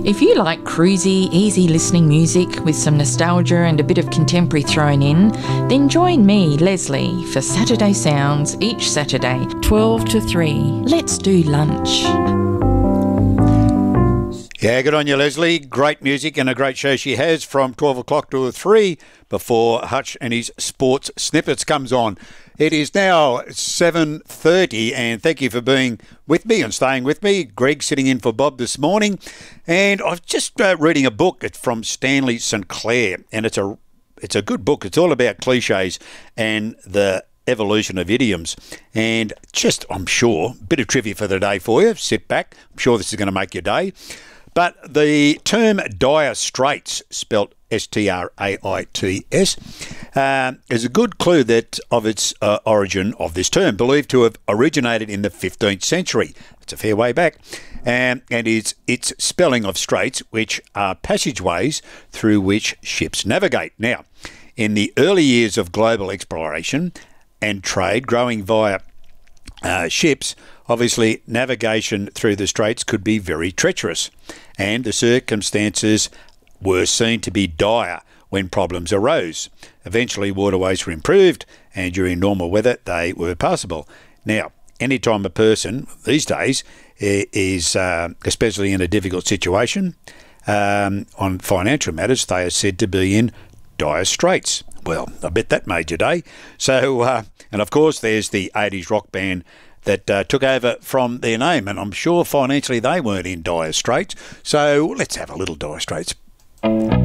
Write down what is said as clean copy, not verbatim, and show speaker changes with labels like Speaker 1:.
Speaker 1: If you like cruisy, easy listening music with some nostalgia and a bit of contemporary thrown in, then join me, Leslie, for Saturday Sounds each Saturday, 12 to 3. Let's do lunch.
Speaker 2: Yeah, good on you, Leslie. Great music and a great show she has from 12 o'clock to 3 before Hutch and his sports snippets comes on. It is now 7:30 and thank you for being with me and staying with me. Greg sitting in for Bob this morning. And I was just reading a book. It's from Stanley St. Clair and it's a good book. It's all about cliches and the evolution of idioms. And just, I'm sure, a bit of trivia for the day for you. Sit back. I'm sure this is going to make your day. But the term dire straits, spelt S-T-R-A-I-T-S, is a good clue that of its origin of this term, believed to have originated in the 15th century. It's a fair way back. And its spelling of straits, which are passageways through which ships navigate. Now, in the early years of global exploration and trade growing via ships, obviously navigation through the straits could be very treacherous, and the circumstances were seen to be dire when problems arose. Eventually waterways were improved, and during normal weather they were passable. Now, anytime a person these days is, especially in a difficult situation, on financial matters, they are said to be in dire straits. Well, I bet that made your day. So, and of course, there's the 80s rock band that took over from their name, and I'm sure financially they weren't in dire straits. So let's have a little dire straits.